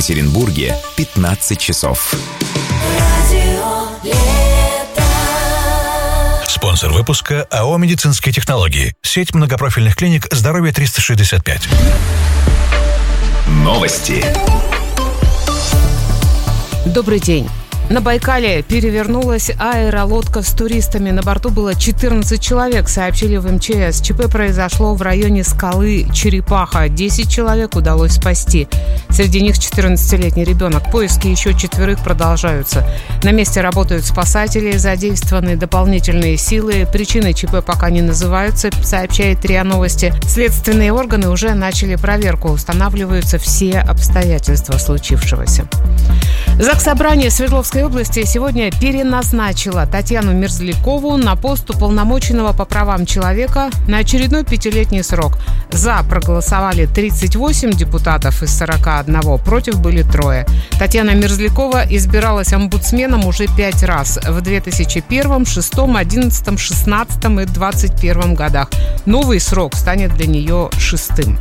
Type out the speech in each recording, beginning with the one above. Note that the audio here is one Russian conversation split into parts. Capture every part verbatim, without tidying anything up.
Екатеринбурге пятнадцать часов. Спонсор выпуска АО «Медицинские технологии». Сеть многопрофильных клиник «Здоровье триста шестьдесят пять». Новости. Добрый день. На Байкале перевернулась аэролодка с туристами. На борту было четырнадцать человек, сообщили в эм че эс. ЧП произошло в районе скалы Черепаха. десять человек удалось спасти. Среди них четырнадцатилетний ребенок. Поиски еще четверых продолжаются. На месте работают спасатели, задействованы дополнительные силы. Причины ЧП пока не называются, сообщает РИА Новости. Следственные органы уже начали проверку. Устанавливаются все обстоятельства случившегося. Заксобрание Свердловской области сегодня переназначила Татьяну Мерзлякову на пост уполномоченного по правам человека на очередной пятилетний срок. За проголосовали тридцать восемь депутатов из сорока одного, против были трое. Татьяна Мерзлякова избиралась омбудсменом уже пять раз в две тысячи первом, шестом, одиннадцатом, шестнадцатом и двадцать первом годах. Новый срок станет для нее шестым.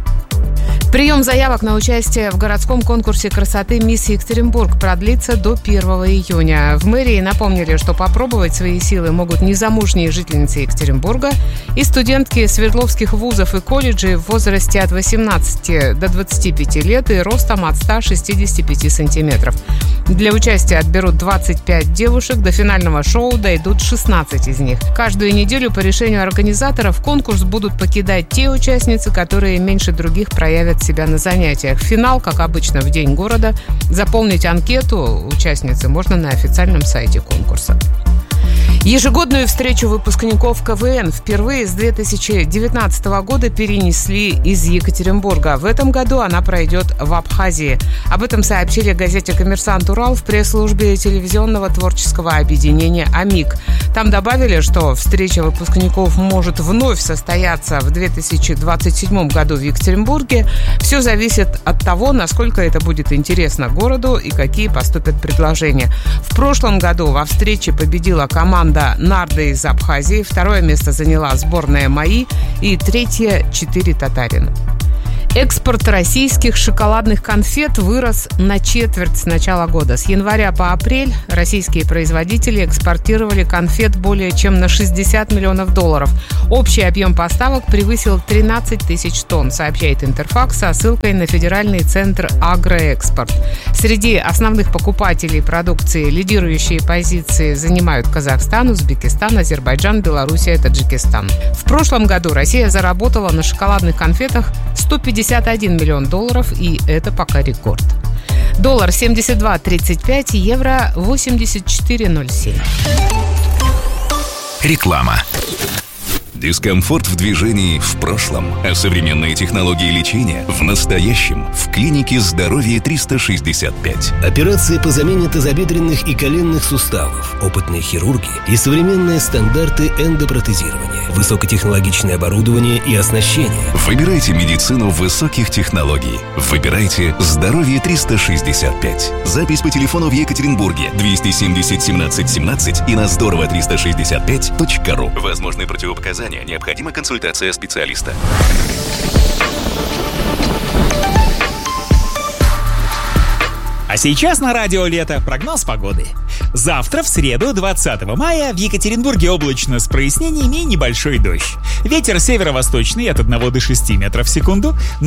Прием заявок на участие в городском конкурсе красоты «Мисс Екатеринбург» продлится до первого июня. В мэрии напомнили, что попробовать свои силы могут незамужние жительницы Екатеринбурга и студентки Свердловских вузов и колледжей в возрасте от восемнадцати до двадцати пяти лет и ростом от ста шестидесяти пяти сантиметров. Для участия отберут двадцать пять девушек, до финального шоу дойдут шестнадцать из них. Каждую неделю по решению организаторов конкурс будут покидать те участницы, которые меньше других проявят себя на занятиях. Финал, как обычно, в день города. Заполнить анкету участницы можно на официальном сайте конкурса. Ежегодную встречу выпускников ка вэ эн впервые с две тысячи девятнадцатого года перенесли из Екатеринбурга. В этом году она пройдет в Абхазии. Об этом сообщили газете «Коммерсант Урал» в пресс-службе телевизионного творческого объединения «Амик». Там добавили, что встреча выпускников может вновь состояться в две тысячи двадцать седьмом году в Екатеринбурге. Все зависит от того, насколько это будет интересно городу и какие поступят предложения. В прошлом году во встрече победила команда «Нарда» из Абхазии, второе место заняла сборная «МАИ» и третье «Четыре татарина». Экспорт российских шоколадных конфет вырос на четверть с начала года. С января по апрель российские производители экспортировали конфет более чем на шестьдесят миллионов долларов. Общий объем поставок превысил тринадцать тысяч тонн, сообщает Интерфакс со ссылкой на Федеральный центр «Агроэкспорт». Среди основных покупателей продукции лидирующие позиции занимают Казахстан, Узбекистан, Азербайджан, Белоруссия, Таджикистан. В прошлом году Россия заработала на шоколадных конфетах сто пятьдесят один миллион долларов, и это пока рекорд. Доллар семьдесят два тридцать пять, евро восемьдесят четыре ноль семь. Реклама. Дискомфорт в движении в прошлом, а современные технологии лечения в настоящем в клинике «Здоровье триста шестьдесят пять». Операции по замене тазобедренных и коленных суставов, опытные хирурги и современные стандарты эндопротезирования, высокотехнологичное оборудование и оснащение. Выбирайте медицину высоких технологий. Выбирайте «Здоровье триста шестьдесят пять». Запись по телефону в Екатеринбурге двести семьдесят семнадцать семнадцать и на здорово триста шестьдесят пять точка ру. Возможны противопоказания. Необходима консультация специалиста. А сейчас на радио «Лето» прогноз погоды. Завтра, в среду, двадцатого мая, в Екатеринбурге облачно с прояснениями и небольшой дождь. Ветер северо-восточный от одного до шести метров в секунду.